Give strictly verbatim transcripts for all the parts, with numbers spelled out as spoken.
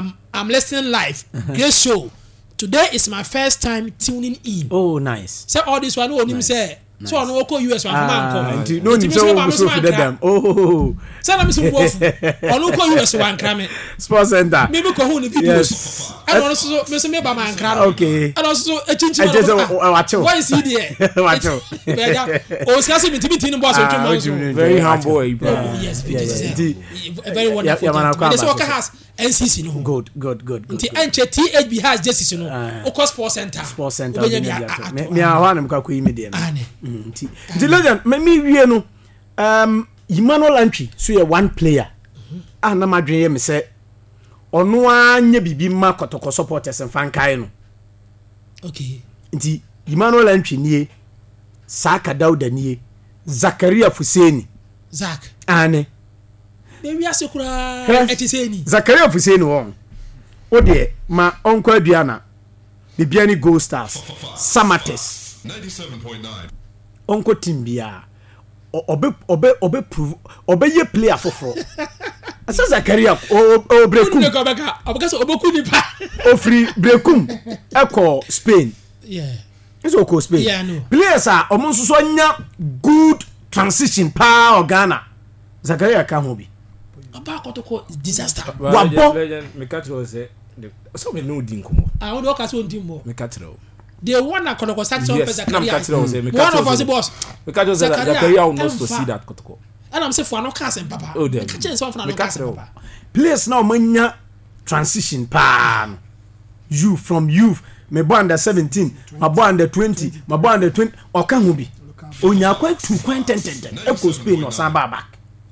I'm I'm listening live. Great show. Today is my first time tuning in. Oh, nice. Say all this one who nice. Say nice. So I know go U S one ah, for man. No, you so so for them. Oh. Say na me so wolf. I know go U S one krame. Sports Center. Me be ko hu ni videos. I know so me so me ba man krame. Okay. And also e chinchin. I just watch. Why is he there? Watch. Oh, say me timi tin boss o very humble. Yes, very wonderful. They say okay has N C C no. Good, good, good, good. The T H B has justice no. Oko Sports Center. Sports Center. Me me awa na mka ko yimi dem. Nti. Nti legend me me wie no um Emmanuel Antwi so ye one player. Ah na madwen ye me say ono anya bibi ma kotoko supporters mfankai no. Okay. Nti Emmanuel Antwi nie Saka Dauda nie Zakaria Fuseni. Zak. Ane. Maybe I sekura etiseni. Zakaria Fuseni won. O de ma onko aduana. Bibiani Gold Stars. Samates. ninety-seven point nine. Onko timbia. Obe obe obe prove obe ye player foforo. Asa Zakaria o o brekum. Obeka oboku nipa. O free brekum. Eko Spain. Yeah. It's okay Spain. Yeah, no. Players are omonso so nya good transition pa o Ghana. Zakaria ka ho bi. Oba kotoko disaster. Wa bo me catro say so me no din komo. Ah, we do ka so ndin mo. Me catro. They want na kotoko saction for Zakaria. One of us boss. Me catro say Zakaria will not to see that kotoko. And I'm say for no cast and papa. Oh, them. Catch some for no cast papa. Players now manya transition pa. You from youth me boy under seventeen, my boy under twenty, my boy under twenty o ka ho bi. Onya kwa two point ten ten ten. E ko Spain or samba back.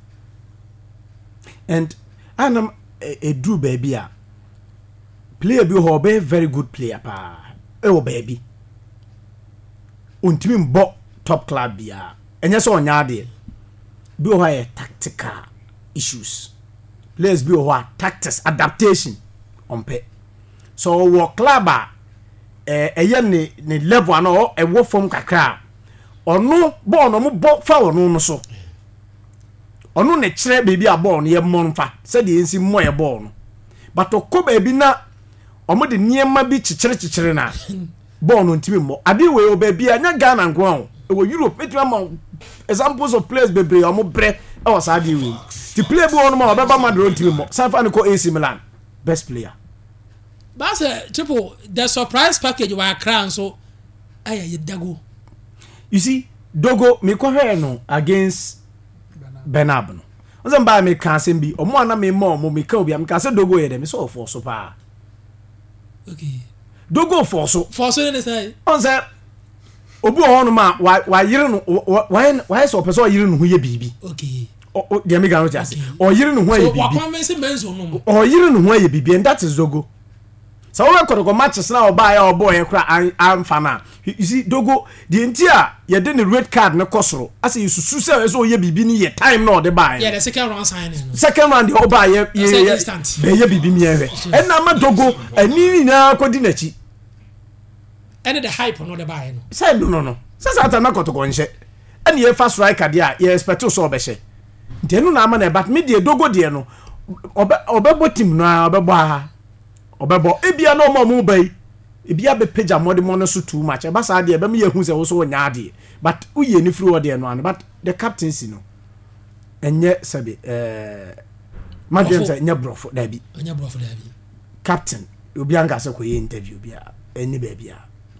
And anam a drew baby a player bi ho be very good player pa. E wo baby. Untimi mbo top club bia. Enye so onya ade. Bi ho a tactical issues. Players bi ho tactics adaptation ompe. So wo club a eh eye ne ne level ano e wo form kakra. Ono ball no mo bo fa ono no so. Ono ne kire baby a ball no ye monfa. Se de ensi mo ye ball no. But okọ baby na omo de niema bi chichire chichire na ball no ntimi mo. Ade we o baby anya Ghana nko an. E wo Europe etima ma examples of players bebre omo bre e was ade we. The player bi ono ma obeba Madrid ntimi mo. San fa ne ko A C Milan best player. That's a triple the surprise package wa crown so aya ye dago. You see Dogo me ko hwe no against Benab no. Once ba me kan sem bi omo ana me mo mo me ka obi am ka se Dogo ye dem so for so pa. Okay. Dogo for so. For so ne say. On say obi o no ma wa wa yire no why why so person yire no ho ye bibi. Okay. O de me ga no just. O yire no ho ye bibi. So wa convince menzo no. O yire no ho ye bibi and that is Dogo. So we ko ko matches na oba ya obo ye kra amfa na. You see Dogo the entire ye dey the red card na kosoro. As you susu say so ye bibi ni ye time na o de buy. Yeah, the second round signing. Second round the oba ye ye instant. Be ye bibi mi ehwe. And na ma Dogo ani ni na ko di na chi. And the hype no the buy no. Say no no no. Say say ata na ko to ko nche. And ye first striker dia ye expect so be she. Nti no na ama na but me de Dogo de no. Obe obebo team no obebo ha. Obebo ebia no mo mo bai ebia be page amode mo no so too much e ba sa de e be me yehu se wo so nya ade but uye ni free word no an but the captaincy no enye sabe eh madem say nya brofo da bi nya brofo da bi captain obi anga se ko ye interview bia eni ba bia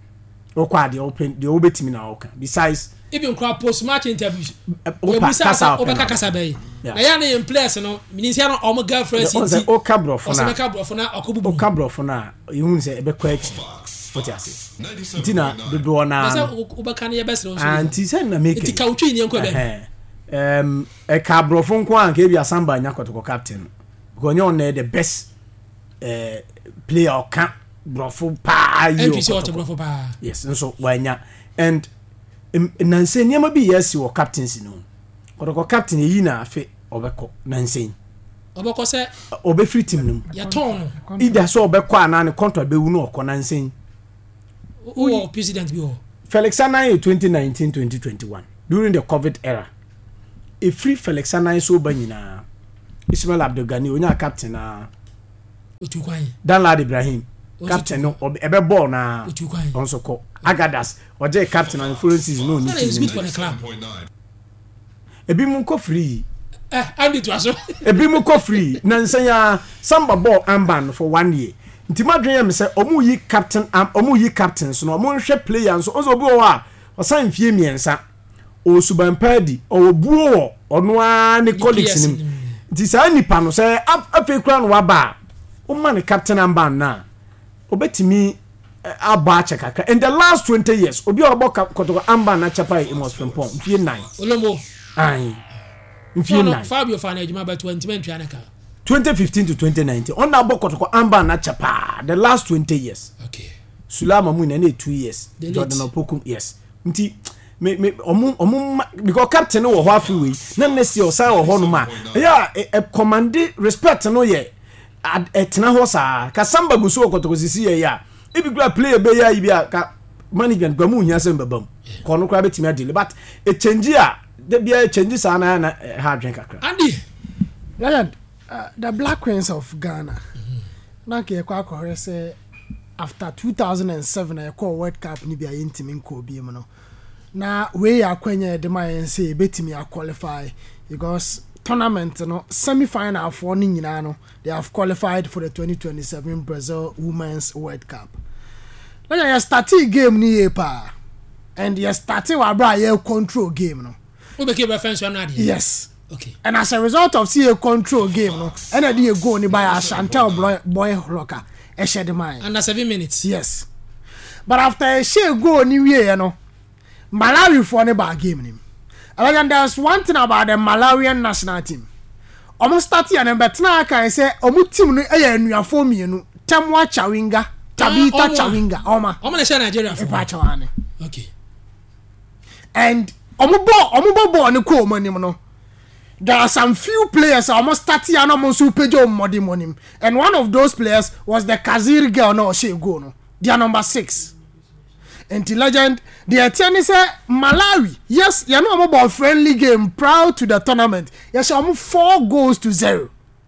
o kwa de open de obetimi na oka besides even crowd post match interviews we bisa obeka kasa bai na ya na in place no minisia no omo girlfriend city o ka brofo na o ka brofo na okobubu o ka brofo na you say e be kwa echi what you say ntina dodo na na obeka na ye best no so anti say na make it ka utwi ni enko be em e ka brofo nko an ka bia samba nya kotoko captain because you know the best eh player o ka brofo pa yo N P C o brofo pa yes so wanya and nansen niam bi yes wo captaincy no kotoko captain yi na afi obeko nansen obeko se obe free team no ya ton ida so obeko ana ne contract be wu no oko nansen o president bi o Felix Anai twenty nineteen twenty twenty-one during the COVID era a free Felix Anai so ba nyina Ismail Abdul Gani onya captain na Otukwan. Danlad Ibrahim captain no ebe ball na Otukwan. onso ko Agadas oje captain and full season no That is good for the club. Ebi mu ko free. Eh, Andy to aso. Ebi mu ko free na nsanya samba ball amban for one year. Nti madwen yam say omu yi captain am omu yi captain so no omu hwe player so ozo bi o a osan fie miensa o Suban Padi o buo wo ono a ne colleagues nim. Nti sa nipa no say afi kura no waba o ma ne captain amban na obetimi aba chekaka in the last twenty years obi obo kotoko amban na chapa e must from pom fie nine Olombo ai fie nine Fabio Fana ejuma ba twenty men tuanaka twenty fifteen to twenty nineteen on na bokotoko amban na chapa the last twenty years. Okay. Sulama mu na na two years Jordan Opoku yes nti me me omu omu because captain wo ho afiwe na nesi o sai wo ho no ma ya e command respect no ye etena ho sa ka samba guso okotoko sisi ye ya e bi gura player be ya ibi ka management gwa mu nya sem babam ko no kra betimi adile but e change a de bia change sa na na ha dwen kakra. Andy Legend, uh, the Black Queens of Ghana na ke kwa kwa say after two thousand seven I call World Cup ni bia yintimi nko bi mu no na we akwanya de my say betimi qualify because tournament no semi final for ni nyina no they have qualified for the twenty twenty-seven Brazil Women's World Cup. When you start game ni pa and you start wa bra you control game no we be keep reference one na yes. Okay. And as a result of see a control game no and I dey go ni by a Chantal boy boy rocker e share the mind under seven minutes. Yes. But after a share go ni we no Malawi for ne ba game ni. And there's one thing about the Malawian national team. Almost start here and betna can say omu team no e anuafo mienu Temwa Chawinga Tabitha Chawinga oma Oma na share Nigeria for Pachawane. Okay. And omu bo omu bo bo ne ko omanim no there are some few players almost thirty and almost upejo modi monim and one of those players was the Kaziri girl no she go no their number six. And the legend, the attorney say Malawi, yes, you know about friendly game proud to the tournament. Yes, I'm four goals to zero.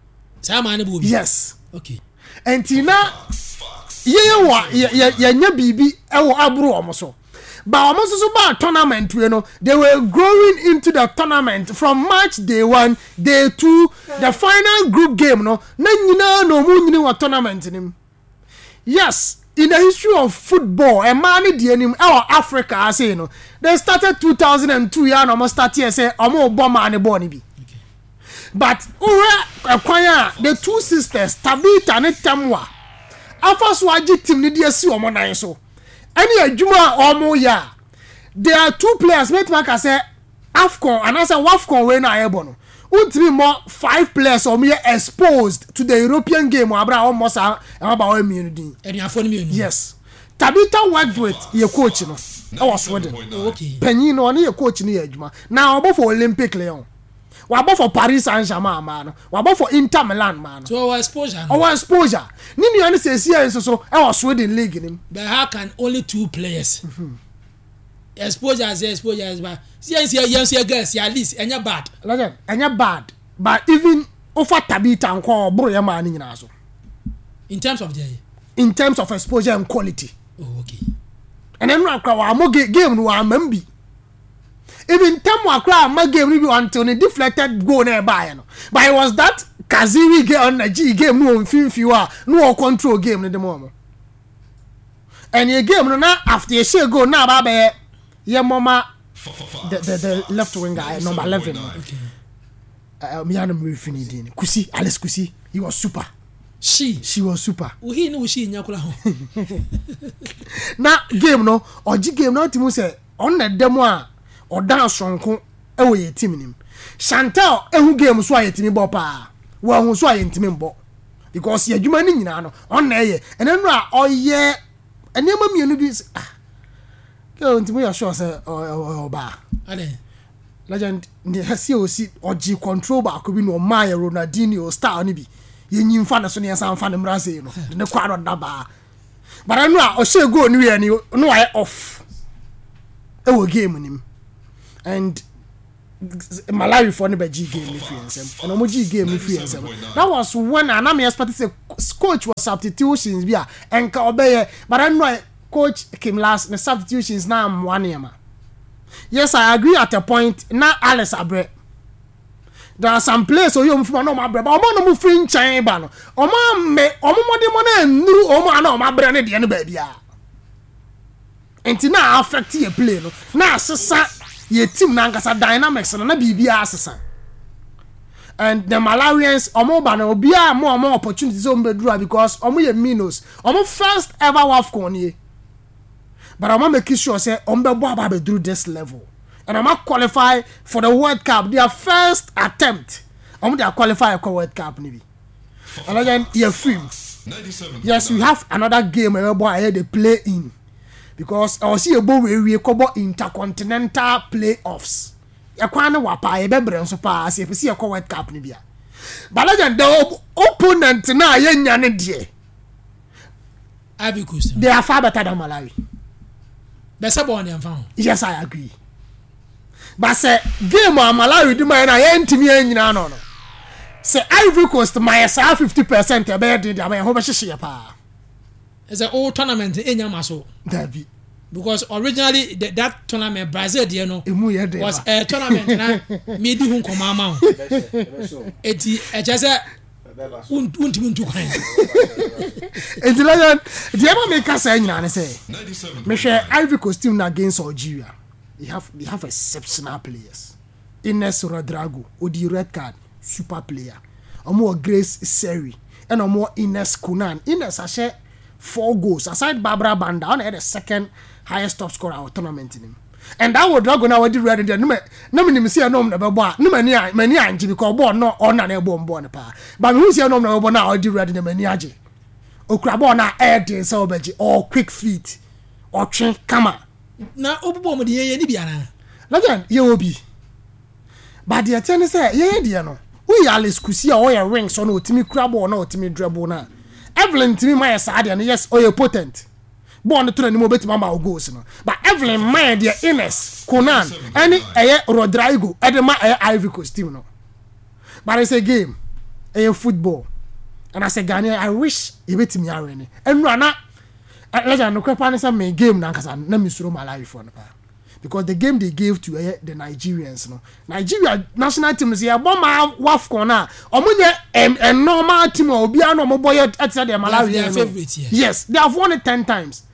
Yes. Okay. And Tina, yeah, wa, yeah, yeah, yeah, baby, I will abro almost. But almost so bad tournament, you know, they were growing into the tournament from match day one, day two, the final group game, no, no, no, no, no, tournament in him. Yes. In the history of football, a man di enim our Africa I say no. They started two thousand two ya no start here say omo bomb and born bi. But ora akwanya the two sisters Tabitha and Temwa. Afas waji team ni dey si omo nan so. Any adwuma omo ya. There are two players make make say AFCON and I say WAFCON we na ayebo no. Untimi more five players or me exposed to the European game or abra almost about immunity. And you phone me. Yes. Tabitha worked with your coach no. I was Sweden. Okay. Penny no your coach ni adwuma. Now about for Olympic Lyon. We about for Paris Saint-Germain man. We about for Inter Milan man. So our exposure. Our exposure. Ni ni ani say here so so I was Sweden league nim. But how can only two players? Mm-hmm. Exposure as exposure as bad. Yes, yes, yes, yes, girls, at least, and you're bad. Like, and you're bad. But even offer Tabitha and call bro your man in also. In terms of the in terms of exposure and quality. Oh, okay. And then I cry mo game no ambi. Even Temwa cry my game no until the deflected goal nearby no. But it was that Kaziri game on the G game no film fewer no control game in the moment. And your game no na after you share go na ba be yeah mama the, the the left wing guy number eleven. Okay. Uh, me and me finidin. Kusi, Alice Kusi, he was super. She, she was super. We know she nyakula ho. Na game no, oji game no timu say on the demo a or dance sonko e wo ye team nim. Chantal ehu game so aye team bo pa. Wo hu so aye team bo. Because ye adwuma ni nyina no on na ye. Ene no a oye enema mienu bi ah. Go ntimu ya sure say oba. Ade. Legend ni hasi osi oji control ba ko bi no ma ye Ronaldinho star ni bi. Ye nyimfa na so ne san fa ne mrase no. Ne kwado daba. But I know o she go ni we ni no I off. E wo game nim. And Malawi for the G game if and omo G game if that was when and I'm expecting say coach was substitutions bia and ka obey but I know coach came last the substitutions now I'm one year. Yes, I agree at a point. Now Alice Abre. There are some places so you from no my brother. Omo no mu free chain ba no. Omo me omo mo de mo na nuru omo ana omo abre ne de ne ba bia. Enti na affect your play no. Na sesa your team na nkasa dynamics na na bibia asesa. And the Malawians omo ba na obi a mo omo opportunities o mbedura because omo ye minus. Omo first ever WAFCON ye. But I'm making sure say Ombebo Ababe through this level. And I'm not qualify for the World Cup. Their first attempt. I'm going to qualify for World Cup. Maybe. And again, you're free. Yes, we have another game where boy they play in. Because I see a boy we cover intercontinental playoffs. You can't wapa you be brand so pass if you see a World Cup maybe. But again, the opponent now yenya ne die. Ivory Coast. They are far better than Malawi. Yes, I agree. But say game of Malawi do my na yentimi anyina no no. Say Ivory Coast my say fifty percent e be dey am ho be hihye pa. It's an old tournament enya maso. Dabi. Because originally the, that tournament Brazil dey no was a uh, tournament na me di hun komama. Eti e just untimi ntu kwan. Enti la the ever make us anyina ne say. Me share Ivory Coast team na against Algeria. They have they have exceptional players. Ines Rodrigo, Odi red card, super player. Omo Grace Seri, and omo Ines Kunan. Ines has share four goals. Aside Barbara Banda, on had the second highest top scorer of tournament in him. And that would dragon now did ready. No no me see a nom never boy. No many many anji because born no on an airborne born pa. But who see a nom never now did ready the many aji. Okrabona air day so beji or quick feet or train kama. Na obubo mo de ye ni bia na legend ye obi but the ten say ye de no we Alice Kusi a oya ring so no otimi kura ball na otimi dribble na Evelyn timi my side and yes oya potent ball no to ni mo betima ma goals no but Evelyn my de Ines Conan any eye Rodrigo edema eye Ivory Coast team no but it's a game eye football and I say Ghana I wish e betimi arene enu ana legend no kwapa say me game na nkasa na misuro Malawi for no because the game they gave to uh, the Nigerians no Nigeria national team say aboma WAFCON na omunye a normal team obi an omo boy at the Malawi yes they have won it ten times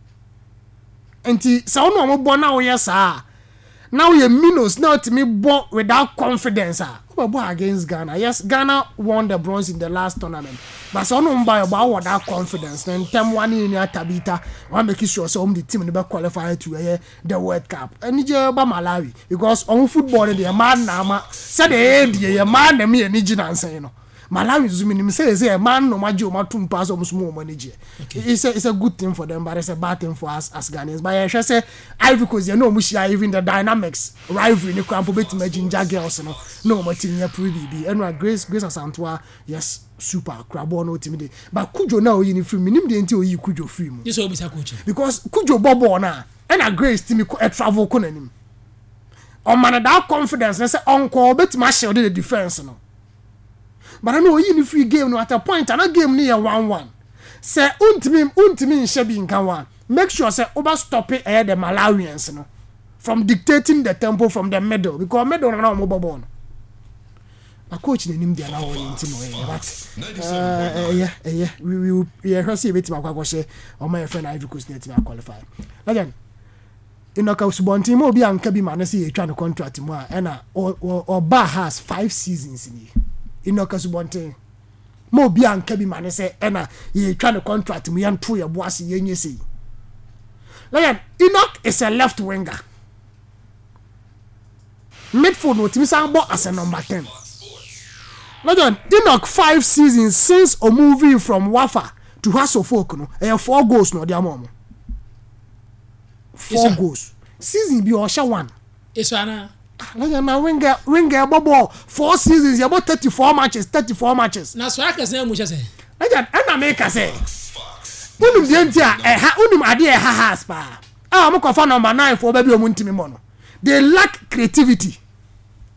enti say ono omo bo na wo yes ah now you minus now to me bo without confidence ah bo against Ghana yes Ghana won the bronze in the last tournament but so no buy about without confidence then time one in Tabita want make sure so the team never qualify to uh, the World Cup and je ba Malawi because on football the man na ma said the man na me any jinanse you know Malawi zumi say say a man no maji o matum pass o musumo manage it's a it's a good thing for them but it's a bad thing for us as Ghanaians but I should say Ivory Coast you know mushia even the dynamics rivalry ni kwampo betima ginger girls no no matin ya pre B and Grace Grace Asantwa yes super crabo no timide but Kujo na oyi ni free minim de enti oyi Kujo free mu yes obisa coach because Kujo bobo na and a Grace timi e travel ko nanim on man that confidence na say onko betima shield the defense no. But I know you free game no at a point and a game near one one. Say untimi untimi shebi nkan one. Make sure say over stop it ahead the Malawians no from dictating the tempo from the middle because middle na mo bobo no. A coach na nim dia na wo ntimo e but uh yeah yeah we we yeah see bit ma kwakwo she o my friend Ivory Coast net ma qualify. Again inoka usubonti mo bi anka bi ma na say e twa no contract mo a na or bar has five seasons in here. Inoka subonte mo bia anka bi mane se ena ye twa the contract mu yan to ye boase ye nyesi like Enoch is a left winger midfield no timi san bo as a number ten like Enoch five seasons since o moving from Wafa to Hasselfolk no e four goals no dia mom four goals season bi o sha one isana like na winger winger bobo four seasons about thirty-four matches thirty-four matches na so aka say mu che say like na make say unum de ntia e ha unum ade e ha has pa ah mo kofa number nine for baby o mu ntimi mo no they lack creativity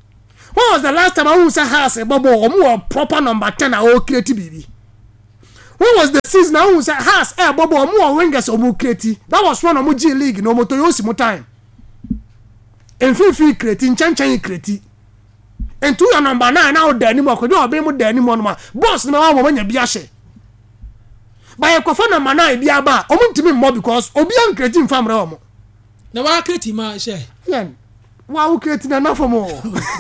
when was the last time I say has a bubble or more proper number ten or creative baby? When was the season I say has a bubble or more wingers or more creative? That was one of my G League no more to use more time. And feel free creating, chan chan creative. And two your number nine out there anymore, could you be more than anyone? Boss, no one when you be a share. By a coffin number nine be about, only to me more because Obian creating from Rome. Now, I create my share. Yeah. Wow, creating enough for more.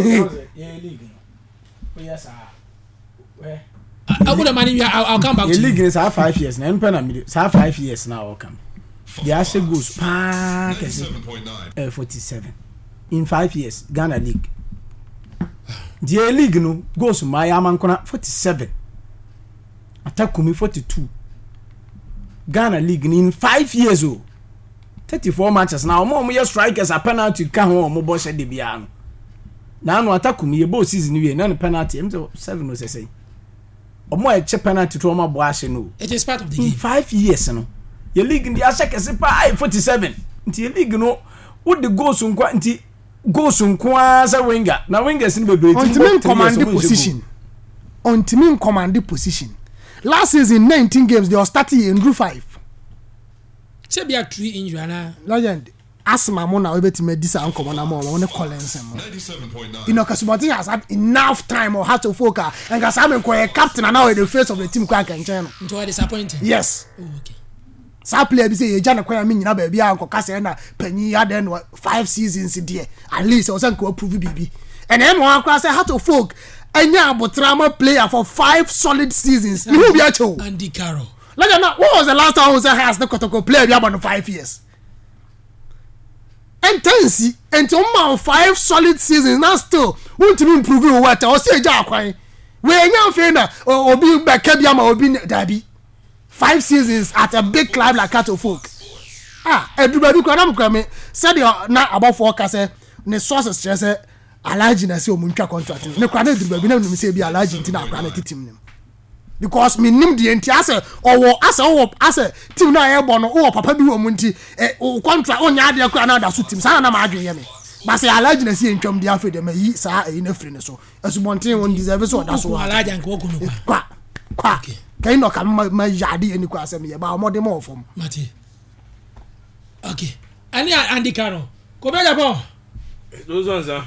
Yes, sir. I would have money. I'll come back. The league is our five years now. It's our five years now. I'll come. The Ashe goes park forty-seven in five years. Ghana League. The league no goes my Amankona forty-seven. Atakumi forty-two. Ghana League in five years old. thirty-four matches now. More more strikers a penalty can home more boss at the piano. Now no Atakumi ye both season we none penalty. I'm seven was say. Or more a cheap penalty to my boss no. It is part of the in game. Five years no. Your league in the Ashe is forty-seven. Until your league no. What the goals on quantity goals on Kwanza winger. Now wingers in the break. On team command position. On team command position. Last season nineteen games they were starting in group five. Say be a three injury na. Legend. Asma mo na we betime disa anko mo na mo won Collins mo. ninety-seven point nine. You know Kasubati has had enough time or had to focus and Kasame ko a captain and now in the face of the team kwa kan chen. Into a disappointing. Yes. Oh, okay. Sa player bi say ye jana kwa mi nyina ba bia anko kase na panyi ya den five seasons there. At least o san ko prove bibi. And then one kwa say had to folk enya abotrama player for five solid seasons. Me who be a cho. Andy Carroll. Like now, what was the last time Jose has the Kotoko player we have on five years? And Tennessee, and to man five solid seasons, now still want to improve your water or say Jacquay. We are young fender or be back Kebiama or be Derby. Five seasons at a big club like Cattle Folk. Ah, everybody can come said you're not about forecast. Ne sources just a large in a so muncha contract. No credit to be no say be a large in a granite team. Because me nim the entiase or as a as a team na airborne or papa bi wo munti eh o contract on ya de akwa na da so team sa na ma adwen me ba say alaji na si entwam dia fe de ma yi sa e na free ne so asubonten won deserve so da so alaji anko ogu no kwa kwa kai no ka ma yade ani kwa asem ye ba mo de mo fom mate okay ani Andy Carroll ko be jabo those ones are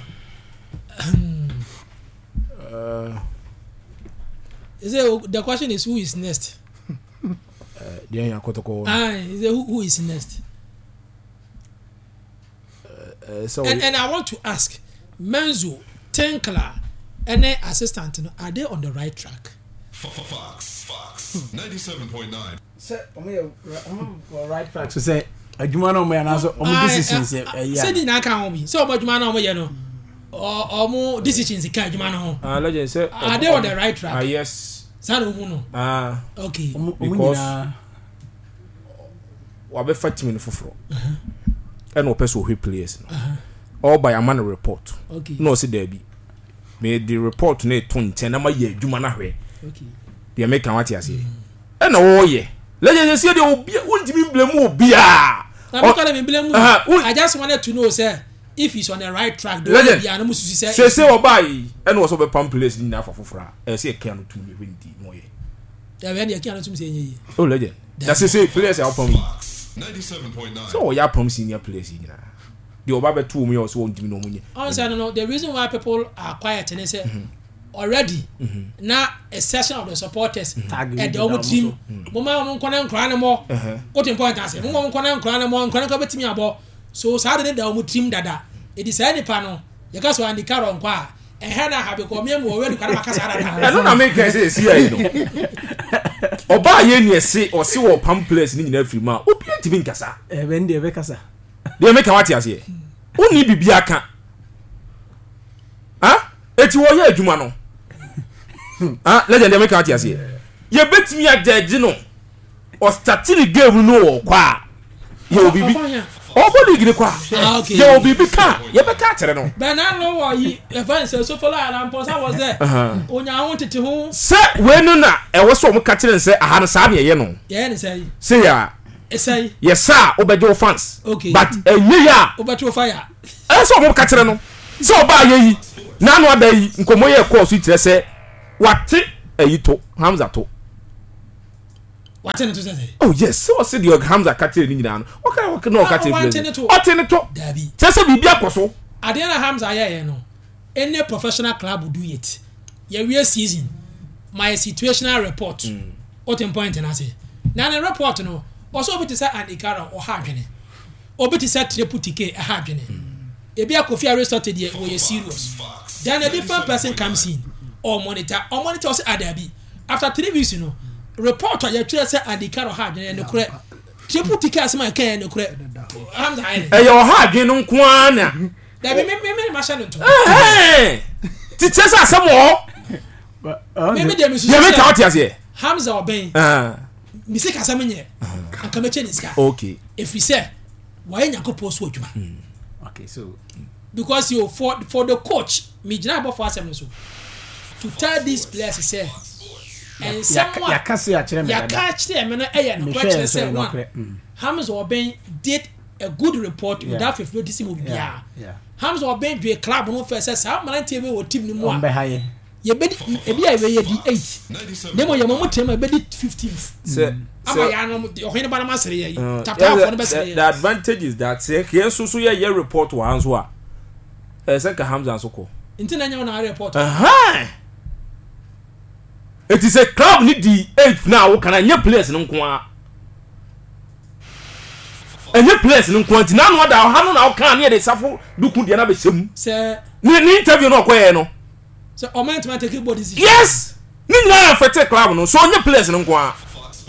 uh Is it, the question is who is next? uh, yeah, ah, is it who, who is next? Uh, uh, so and, and I want to ask, Menzo, Tenkla, and their assistant, are they on the right track? Fox, Fox, ninety-seven point nine. Sir, I'm right track. So say, I do want to know answer. I'm decisions. Yeah. Say the naka omi. So about jumana omo ye no. Or or mo decisions ka jumana ho. Ah, legend say. Are they on the right track? Ah, yes. Sano hu no. Ah, okay. Because we be fighting in foforo. And we person who players no. All by a man report. Okay. No say there be. Me the report na twenty na ma ye adwuma na hwe. Okay. They make what you say. And no ye. Legend say they obi ultimate blame obi a. Na because me blame I just wanted to know say if he's on the right track, don't be an musu say. Say say obai and was over pump place in na for fofora. E say can to me win di no ye. There when you can to say ye. Oh legend. That say say players are pump. ninety-seven point nine. So ya pump senior players in na. The oba be two me also won't no munye. Honestly, I don't know the reason why people are quiet and say already mm-hmm. now a session of the supporters mm-hmm. at the other team. Mama won kwana nkra na mo. What important say? Mama won kwana nkra na mo nkra ka betimi abo. So Saturday the other team dada. It is any panel. You guys want the car on kwa. E he na ha be ko me mo we ka na makasa dada. I don't na make say see I know. Oba ye ni ese o se wo pam place ni nyina free ma. Obi ntimi nkasa. Eh ben de be kasa. Dey make what you say. Oni bibia ka. Ah? Eti wo ye adwuma no. Ah, legend dey make what you say. Ye betimi ajaji no. O start the game no kwa. Ye obibi. Obo league ni kwa. Ye obibi ka. Ye be ka tere no. But now no wa yi event so follow and Amposa was there. Onya won tete ho. Se we no na e wo so mo ka tere se aha no sa me ye no. Ye ni say. Say ya. Say. Yes sir, obejo fans. Okay. But enye ya. Obejo fire. E so mo ka tere no. so ba ye na no ada yi nkomo ye course kire se wate ayi to Hamza to wate ne to say oh yes so say the Hamza ka kire ni nyina no o ka o ka no ka kire wate ne to dabi se bibia akoso ade na Hamza ye ye no any professional club will do it ye we season my situational report mm. what point na say na na report no also obi to say an ikara o ha adwene obi to say triple tk ha adwene ebi Kofi Aristotle dey we serious then a different person comes in or monitor or monitor say adabi after three weeks you know report ya tell say an ikara ha adwene no kure triple tk asema kan no kure am da eh yo ha adwene no nko ana da me me me ma sha no to eh ti tesa asemo me me dey me ya me ka what ya Hamza oben ah mi se kasa menye anka me cheni ska okay if we say why nyakopo so adwuma okay so because you for for the coach me jina about for asem so to tell these players say and someone ya kase ya kire me ya ka kire me no eye no question say one Hamza oben did a good report yeah. without favoritism of yeah yeah Hamza oben do a club no first say how man team we team ni mu a ye be ebi a we di eight demo ye mo team e be di fifteenth say ama ya no ohene ba na masere ye tapa for no be say the advantage is that say here so so ye report one so a eh say ka Hamza so ko intina nya na report aha it is a club need the eighth now can anya players no nko a anya players no nko anti na no da ha no na o kan na dey safo duku dia na be sem say ni interview no ko ye no so o man to take body decision yes ni na affect club no so anya players no nko a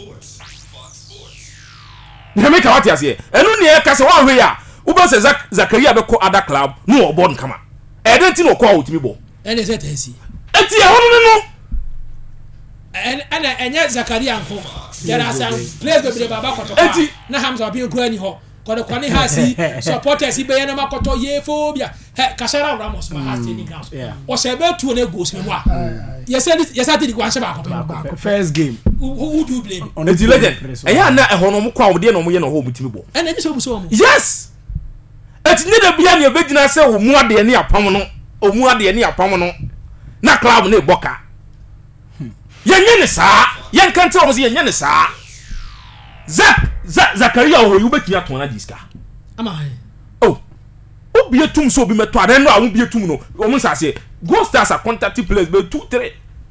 na make what you say enu ne e ka se wa hwe ya u ba se Zakaria be ko other club no o born kama e dey tin o ko outimi bo ene se tesi eti e hono no en ana enye Zakaria nko there are some players be baba koto na Hamza obi ko ani ho kodo kwani ha si supporters be na makoto ye phobia he Kasara Ramos ma ha training ground o se be tu na goals me wa yes yes ati di kwa sheba koto first game who, who do you blame eti legend e ya na e hono mo kwa de no mo ye no ho mutimi bo ene ni so bu so mo yes eti ne da bia ne obegina se wo mu ade ne apam no o mu ade ne apam no na club na eboka yenye ne saa yen kan tell mo se yenye ne saa Zak Zakaria ho yu betia to na diska ama oh obi etum so obi meto ade no a wo bi etum no o mu sa se Go Stars are contact players be two three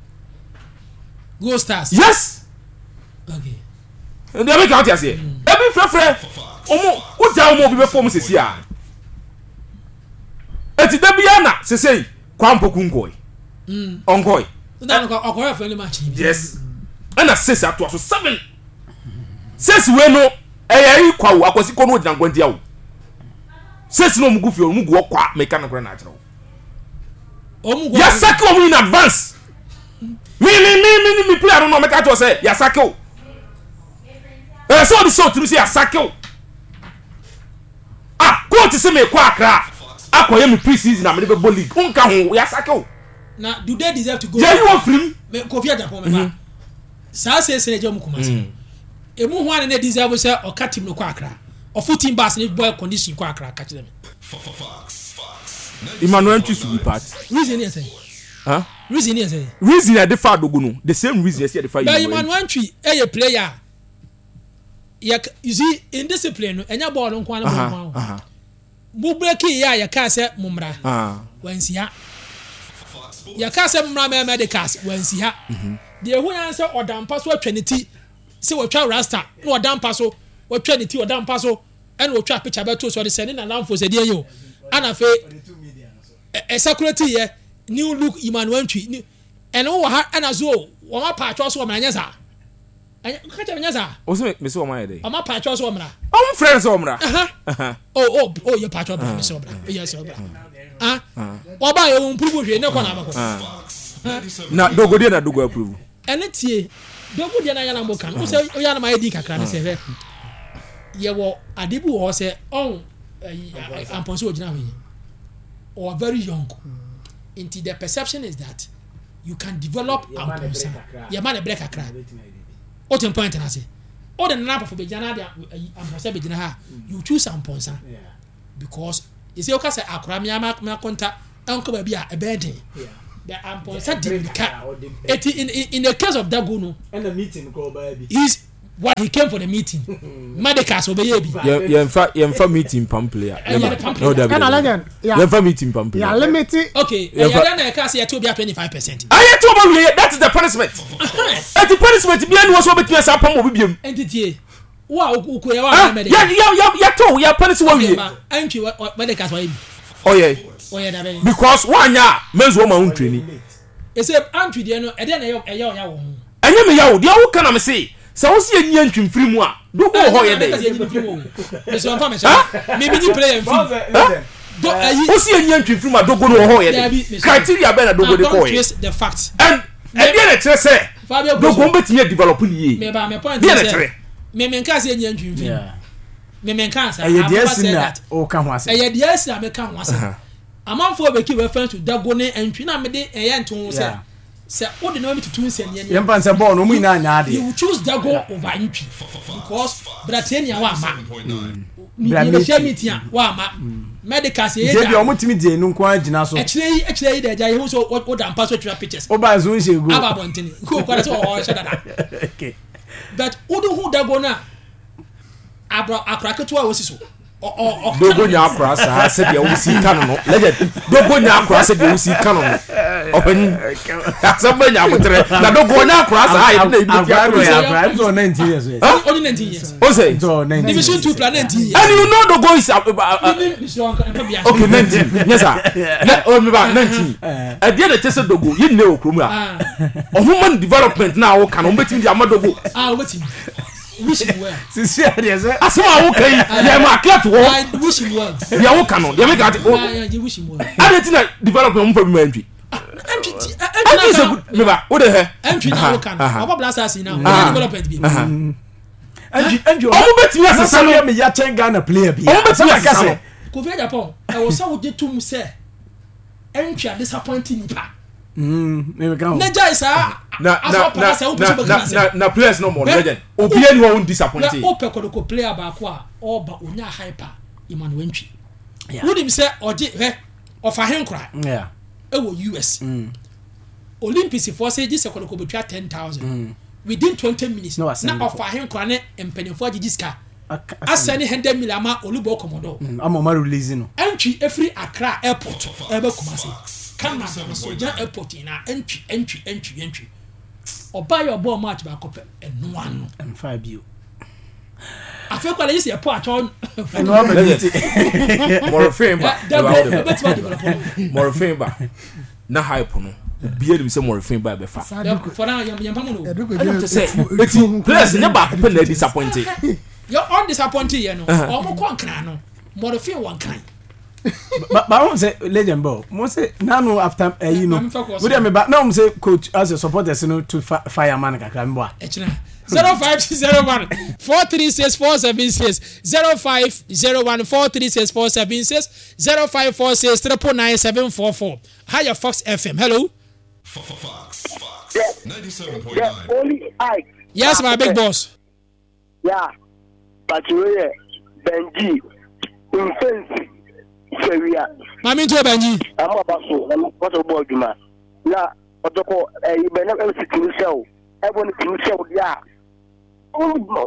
Go Stars yes okay and they make out here say every frefre omo o ja omo obi be form sesi a eti da bia na se sei kwampoku ngoi mm ongoi na ko okoya friendly match yes ana six ato so seven six we no eya ikwa wo akwasi ko no gyina gwandia wo six no mugu fio mugu okwa meka na kra na akira wo omugu ya sake wo in advance mi mi mi mi mi player no meka to say ya sake wo eh so di so tru say ya sake wo ah coach se me kwa akra akoye mi pre-season na me be bo league unka ho ya sake wo na do they deserve to go yeah you want free me Kofi Japan me ba sa se se je mu kumase emu ho ane na deserve say o ka team no kwa akra o full team bass ne boy condition kwa akra ka kire me Emmanuel Ntwi should be part reason is say huh reason is say reason I defa dogo no the same reason as you defa you Emmanuel Ntwi eh a player ya you see in discipline no enya ball no kwa na mo aha bu break ya ya ka say mumra ah wansia ya ka say mumra me medicals wansia de hu yan say odampa so atwaniti se wotwa rasta na odampa so wotwa niti odampa so ene wotwa picture beto so de send na lamfo se de yo ana fe e security ye new look Emmanuel Ntwi ene wo ha ana zo wo ma pa atwa so wo manya za anya ka cha manya za o se me se o ma ye de o ma pa atwa so wo mra o friends o mra oh oh oh ye pa atwa me se wo mra ye se wo mra ah wo ba ye wo mpubu hwe ne kwa na ba ko na dogo de na dogo approve ene tie dogo de na yana mo kan o se o yana ma edi kakra ne se he ye wo adibu wo se on amponso ogina we or very young into the perception is that you can develop amponsa ye ma na break kakra o ten point na se o de na for be jana de amponsa be jina ha you choose amponsa because you say okay say akura me ama me konta enko ba bi a ebedin the ampon said it in in the case of Dago no and the meeting go baby he's what he came for the meeting medical so be bi ye ye fa ye fa meeting pam player no da Can I legend? ye Yeah. fa meeting pam player Yeah, limited. okay yeah then I can say you to be twenty-five percent aye to ba we that is the punishment that the punishment bi any was so between sa pam obi biem entity wa uko ya wa medical ya ya ya to ya punish wa we entry medical so bi oh yeah oh yeah da be because one ya men's woman won training e say entry there no e dey na ya ya ya wo enye me ya wo dia wo kana me say se wo se enye ntwimfiri mu a do go ho ye dey me so am fa me me ni player mfi do ayi wo se enye ntwimfiri mu a do go no ho ye dey criteria be na do go dey ko ye the fact and e dey na chere say do go mbetime develop ni ye me ba me point dey na chere me me nka se enye ntwimfiri me me nka sa e dey na o ka ho ase e dey esi na me ka ho ase amanfo be ki reference to Dago ne entwi na me de eye nton se se o de no me tutu nse ne yem pan se ball no mu ina nya ade you choose Dago over entwi because Bratania wa ma Bra me share meeting wa ma medical say je bi o mutimi die nu nko agina so e kire yi e kire yi da ja ye so o da mpa so twa pictures o ba zo nse go aba bontini ko ko so o sha dada okay but udu hu Dago na abra akraketu a wosiso dogo nya akra sa se de wo si kanu no legend dogo nya akra se de wo si kanu no open sa ba nya abutre na dogo nya akra sa ai na ibi ya akra ya so nineteen years only nineteen years o say so nineteen division two plan nineteen years and you know dogo is okay nineteen yes sir o me ba nineteen e dia na chese dogo yin ne okromu a o human development na wo kanu betim dia madogo ah wetin wish him well sisi yes asema wo kai ya ma athlete wo I wish him well ya wo kanu ya me ka yeah you wish him well ade na development mo fa bi ma ntwi entry ade se me ba wo de he entry na wo kan obo blasters na development bi anju anju o mo betimi asesa no me ya chen Ghana player bi o mo betimi asesa no ko fi Japan e wo sa wo de tum se entry a disappointing nipa mm me ga na jai sa na na na na na players no more legend obi any one disappointing na ope ko ko player ba ko a oba onya hyper Emmanuel entry wonim se oje he ofa henkra yeah e wo U S Olympics for say this ko ko betwa ten thousand within twenty minutes no, na ofa henkra ne empenifo agigiska asani one hundred million ama Olubo Komodo ama ma release no entry every Accra airport ebe Kumasi Kama so ja airport na entry entry entry entry oba your ball match ba kope eno ano em five bio afi kwa le se po acho no ability morofin ba morofin morofin ba na hype no bia dem se morofin ba be fa for now yam yam pamu no I just say players ne ba ko na disappointed you on disappointed you know o mo kon kran no morofin wan kan but but I say legend ball mo say nanu after uh, you know we dey me ba now say coach as a supporters you know to fireman kakra me boa echna zero five zero one four three six four seven six zero five zero one four three six four seven six zero five four six triple nine seven four four Higher Fox F M hello Fox Fox ninety-seven point nine The only Ike. yes my big boss Yeah. But you hear Benji in fancy. Seria. mami to Benji I'm about so. I'm what about you man? Yeah. What you call eh you better not sit to show. Everyone to show yeah. Oh no.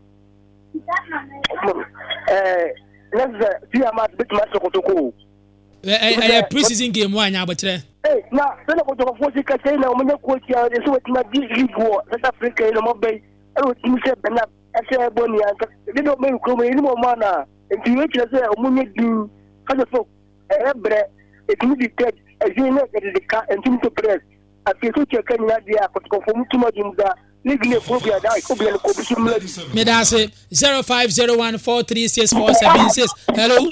Eh let's see I'm at bit much to go. eh eh pre-season game wa nya abotre Eh na then I go to force ka say na omenye coach ya so what na di league war South Africa no mo bay. I don't think say na ese boni anka. They don't make come any more man na. Nti we kire say omenye du kaje so ebre etimi di tag ezine de ka entimi to press afeto cheka ni dia ko ko mu tuma jumza league ne ko bia dai ko bia ko bisu mladi me da say zero five zero one four three six four seven six hello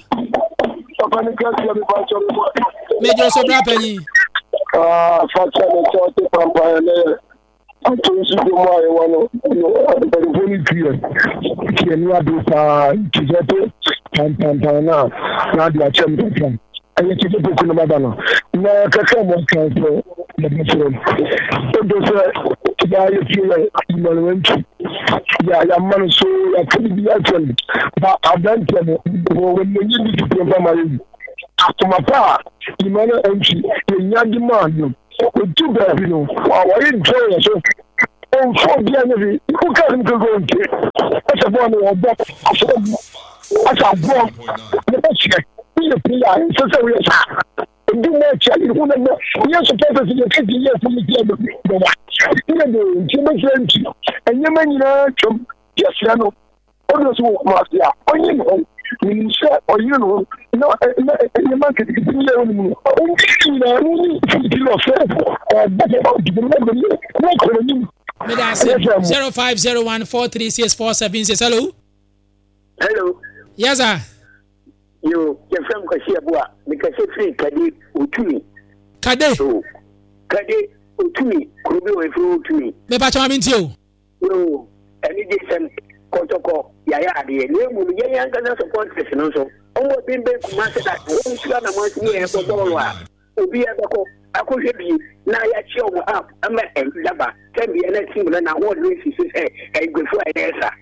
me jo so bra pani ah facha ne chote pampa ne atusi ko mai wano no boni pia ki ni adu sa kijeto pam pam pam na na dia champion ayi kijeto ko no badana na kaka mo kan so na bifro odo se ya yi feel Emmanuel ya ya man so ya kidi ya tell ba adante mo wo when you need to pay for my atomapa imana entry yenyandi man o tu baby no wa wa enjoy so on for bien ni ku ka ni go nti asa bo no obo asa bo ni ba che ni pia so so we sa ndi mo che ni ku na no ye so pese si ye ke di ye so mi ye do wa ni do nti mo nti enye manyina chom yes ya no odo so ko ma sia onye no ni se oye no no ni ma ke di ni le no o ni na ni di lo fe o ba ke o di mo ni ni ko ni zero five zero one four three six four seven six. Hello. Hello. Yes, sir. You, you're from Kashia, because you're free, Kadi, Utumi. Kade. So, Kadi, Utumi, could be with Utumi. Me patch my into. No, any decent Kotoko, Yaya, the name will be young and support person also. Oh, been back to master that one son of my near Kotola. Ubi Abako, Akushi, Naya up, I'm a Laba, can be anything than I want to say, and good for an answer.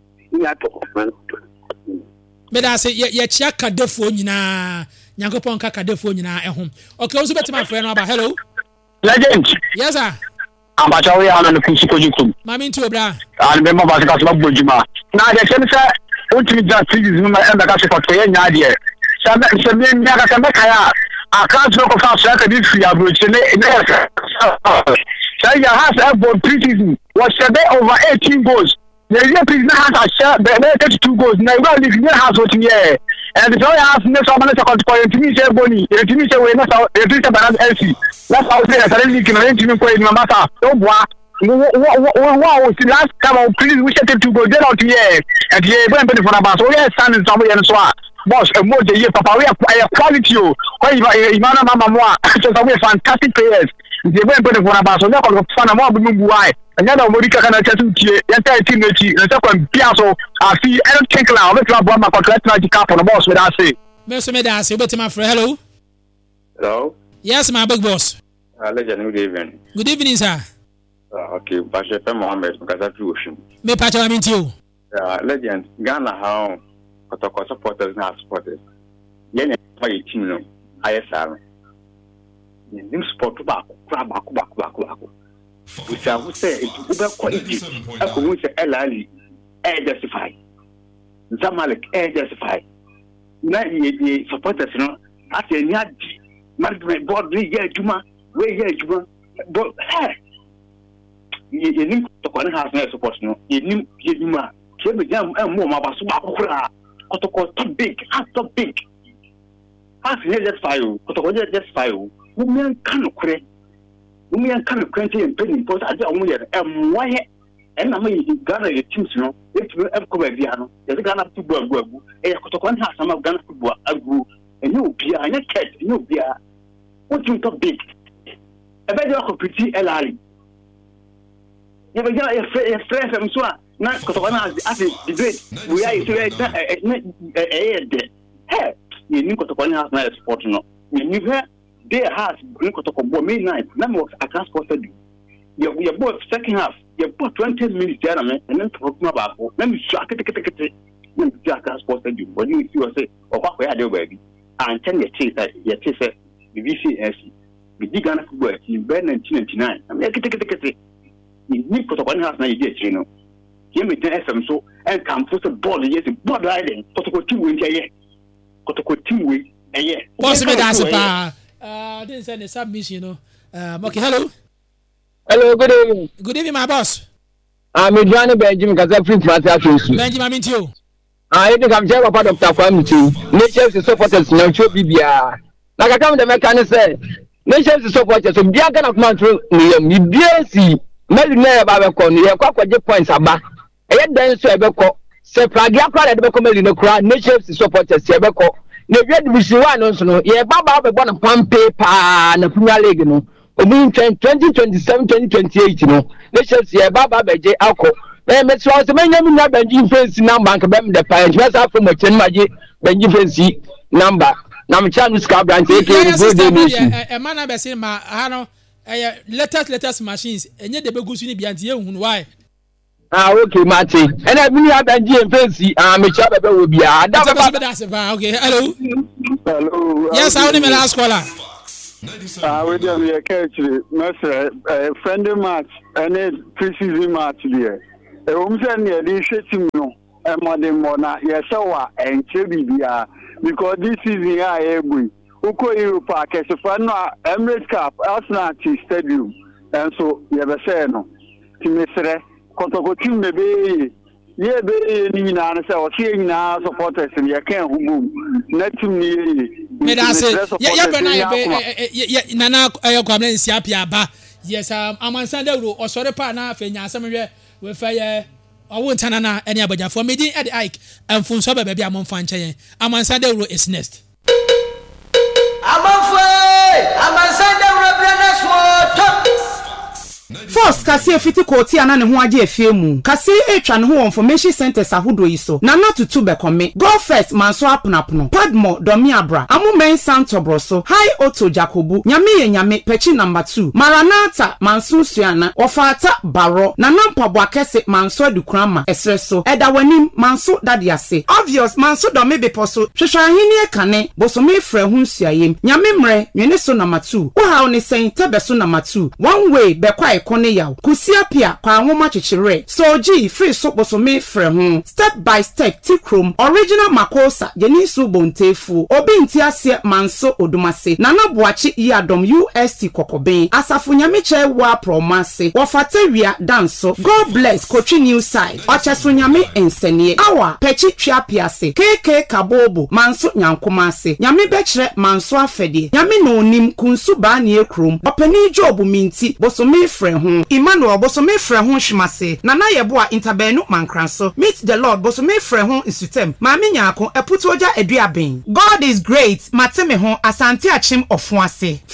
But I say, ye check the phone, na Yankopon Kaka phone na at home. Okay, also better my friend about hello. Legend. Yes, sir. I'm about to on the physical YouTube. Mammy to bra. I remember about the Bujima. Now, the sensor, what you just see is my and the Castle for ten idea. Some men Yakamaka. I can't talk about Saturday if you are reaching it. So, your house have won three seasons. Was today over eighteen goals. The year prisoner has a share, the thirty-two goals. Now, you live in your house with me. And the only house next one is a control. To me, say, Bonnie, the T V show, we're not a Twitter banana L C. That's how they are suddenly can arrange to play in my matter. Oh, boy. Wow, the last time of please, we set it to go down to here. And here, when for about so, we are standing somewhere and so on. Boss, a more the year, Papa, we are quality. Why, Imana Mama, so we are fantastic players. They went for about so, they're going to find a more why. Another Morica can attest to the entire team, the second Piazzo. I see, I don't think now, let's have one more contract like the cap on the boss without saying. Mister Medas, you better my friend. Hello. Hello. Yes, my big boss. Uh, legend, good evening. Good evening, sir. Uh, okay, Pastor Mohammed, because I do ocean. Me patch I mean to you. Uh, legend, Ghana, how Kotoko supporters and supporters. Yen, my team, no, I S R. Nim sport back, back, back, back, back, back. We shall say it's over quality. I could say Elali, air justify. Zamalek, air justify. Now, the supporters, you know, at the Yad, Madrid board, yeah, Juma, where yeah, Juma, but hey. You need to go and have no support. No, you need Juma. Keep them and more about Suba. Kotoko too big, too big. As you just file, Kotoko just file. Women can't create. Women can't create and penny. But I don't know. And why? And I mean, Ghana, your teams, you know, if you have come over here, there's a Ghana football. And Kotoko has some of Ghana football. I grew and you be a cat, you be a what you talk big. A better compete L R. You will get a friend from Swa, not Kotona as a debate. We are a day. Hey, you knew Kotona has not sport. No, you knew her. There has Kotoko midnight. Number of I transported you. You are both second half. You put twenty minutes there, and then talk about. Let me shock it. Let me transported you. But you see, say, or what we are doing, baby. And tell your chase that your chase the V C S. We did Ghana football in nineteen ninety-nine. I mean, I you need to one house, you know. Give me the S M so and come for the ball, yes, blood riding. Kotoko two wins a year. Kotoko two wins a year. What's the matter? Uh, this is a submission, you know. Um, okay, hello. Hello, good evening. Good evening, my boss. I'm Johnny Benjamin because I'm free from that. Benjamin, I'm into you. I think I'm just about Doctor Kwame too. Nations supporters, no show B B R. Like I come to the mechanic say, nations supporters, so Biagan of Montreal, me, B S C. Melu na ba be ko no ye kwa kwaje points aba e ye dan so e be ko se pragia kwa de be ko melu no kra nations supporters e be ko na wi division one no so no ye ba ba be bo no pampe pa na Premier League no omu twenty twenty-seven twenty twenty-eight no nations ye ba ba be je akọ e me so so menya mi na banji fence number nka be me de pa e sa from mo chen maje banji fence number na me chan ska branch e ke go de nation e man na be say ma ha no eh latest latest machines enye de begusu ni bia ntie ehun why ah okay mate and I been have and G fancy ah me cha bebe wo bia da baba okay hello hello yes I want me last caller ah we dey here catch master friendly match and pre-season match there e wo mse na dey hwetim no e modern mo na ye sewa enche bibia because this season ah egbe uko Europe akesifa no Emirates Cup Arsenal Stadium and so ye be say no timesre kotoko team me be ye be ni na na say o tie ni na supporters ye kan hubu na team ni me da say ye ye be na ye na na ayo kwamna nsia pia ba yes um amansan da ro osore pa na afenya asem hwe we fa ye owo ntana na eni abajafo me din e the Ike amfunso be bia amfa nche yen amansan da ro is next Amafwe amansan da ro brana so top Force kasi efiti koti ana ne ho age efie mu kasi etwa ne ho information centers ahodo yi so na na tutu be kome go first manso aponapono padmo domi abra amumen santobro so high auto jacobu nyame ye nyame pechi number two maranata manso suana ofata baro na nampabo akese manso adukrama esreso eda wanim manso dadiase obvious manso domi beposo hwehwa hini e kane bosome frɛ ho suayem nyame mre nwene so number two wo ha oni sen tebeso number two one way be kwa ekone yaw kusia pia kwa nwoma chichire so g free so bosome frɛ ho step by step tikrom original makosa yenisu bontefu obi ntiase manso odumase nana boachi yadom U S T kokoben asafo nyame wa promase wofatawia danso god bless kochi new side ocheso nyame ensenie awa pechi twa piase kk kabobo manso nyankomase nyame bekire manso afede nyame no onim kunsu ba ne ekrom opani job minti bosome frɛ ho Emmanuel bosome frɛ ho hwimase nana yeboa interbenu mankranso meet the lord bosome frɛ ho isutem maami nyaako eputoja eduaben God is great mateme ho asante achim ofuase